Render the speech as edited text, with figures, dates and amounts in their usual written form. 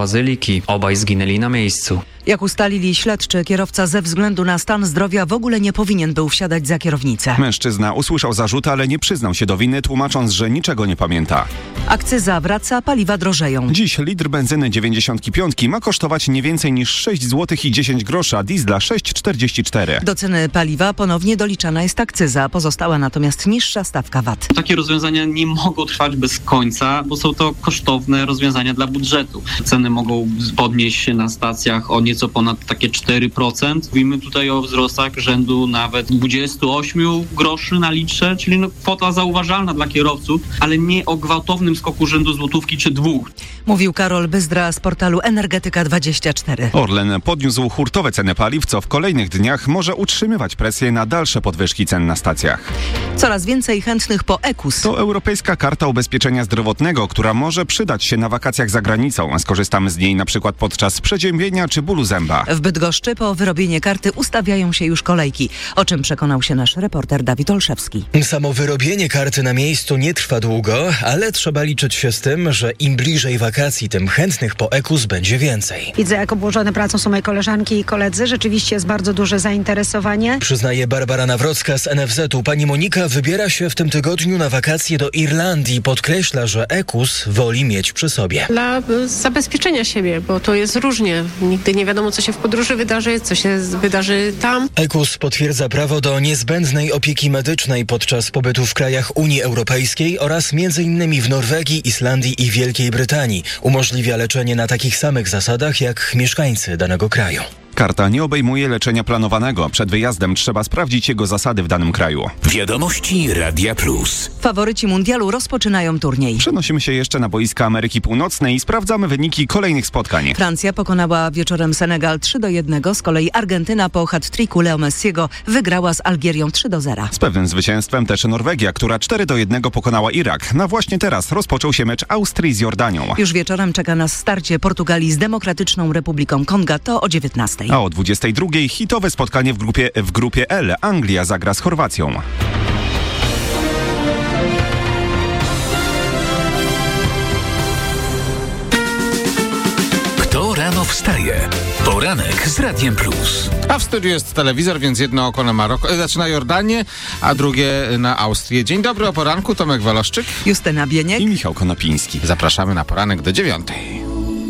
Bazyliki. Obaj zginęli na miejscu. Jak ustalili śledczy, kierowca ze względu na stan zdrowia w ogóle nie powinien był wsiadać za kierownicę. Mężczyzna usłyszał zarzuty, ale nie przyznał się do winy, tłumacząc, że niczego nie pamięta. Akcyza wraca, paliwa drożeją. Dziś litr benzyny 95 ma kosztować nie więcej niż 6 zł i 10 groszy, a diesla 6,44. Do ceny paliwa ponownie doliczana jest akcyza, pozostała natomiast niższa stawka VAT. Takie rozwiązania nie mogą trwać bez końca, bo są to kosztowne rozwiązania dla budżetu. Ceny mogą podnieść się na stacjach o nieco ponad takie 4%. Mówimy tutaj o wzrostach rzędu nawet 28 groszy na litrze, czyli kwota zauważalna dla kierowców, ale nie o gwałtownym skoku rzędu złotówki czy dwóch. Mówił Karol Byzdra z portalu Energetyka24. Orlen podniósł hurtowe ceny paliw, co w kolejnych dniach może utrzymywać presję na dalsze podwyżki cen na stacjach. Coraz więcej chętnych po EKUS. To Europejska Karta Ubezpieczenia Zdrowotnego, która może przydać się na wakacjach za granicą. Skorzystamy z niej na przykład podczas przeziębienia czy bólu zęba. W Bydgoszczy po wyrobienie karty ustawiają się już kolejki, o czym przekonał się nasz reporter Dawid Olszewski. Samo wyrobienie karty na miejscu nie trwa długo, ale trzeba liczyć się z tym, że im bliżej wakacji, tym chętnych po EKUS będzie więcej. Widzę, jak obłożone pracą są moje koleżanki i koledzy. Rzeczywiście jest bardzo duże zainteresowanie. Przyznaje Barbara Nawrocka z NFZ-u. Pani Monika wybiera się w tym tygodniu na wakacje do Irlandii. Podkreśla, że EKUS woli mieć przy sobie. Dla zabezpieczenia siebie, bo to jest różnie. Nigdy nie wiadomo, co się w podróży wydarzy, co się wydarzy tam. EKUS potwierdza prawo do niezbędnej opieki medycznej podczas pobytu w krajach Unii Europejskiej oraz m.in. w Norwegii, Islandii i Wielkiej Brytanii. Umożliwia leczenie na takich samych zasadach jak mieszkańcy danego kraju. Karta nie obejmuje leczenia planowanego. Przed wyjazdem trzeba sprawdzić jego zasady w danym kraju. Wiadomości Radia Plus. Faworyci mundialu rozpoczynają turniej. Przenosimy się jeszcze na boiska Ameryki Północnej i sprawdzamy wyniki kolejnych spotkań. Francja pokonała wieczorem Senegal 3-1, z kolei Argentyna po hat-tricku Leo Messiego wygrała z Algierią 3-0. Z pewnym zwycięstwem też Norwegia, która 4-1 pokonała Irak. Na właśnie teraz rozpoczął się mecz Austrii z Jordanią. Już wieczorem czeka nas starcie Portugalii z Demokratyczną Republiką Konga, to o 19:00. A o 22:00 hitowe spotkanie w grupie L. Anglia zagra z Chorwacją. Kto rano wstaje? Poranek z Radiem Plus. A w studiu jest telewizor, więc jedno oko na na Jordanię, a drugie na Austrię. Dzień dobry, o poranku. Tomek Waloszczyk, Justyna Bieniek i Michał Konopiński. Zapraszamy na poranek do 9:00.